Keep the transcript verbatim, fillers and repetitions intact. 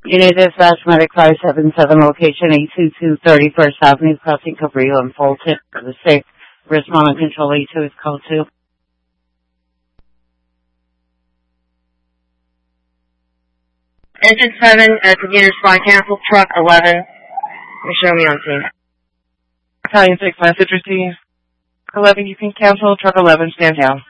Unit Dispatch Medic five seven seven, location eight two two thirty-first Avenue, crossing Cabrillo and Fulton. For the safe respond and control eight two is call two. Engine seven, uh, computer respond, cancel, truck eleven. You show me on scene. Italian six message received. eleven, you can cancel, truck eleven, stand down.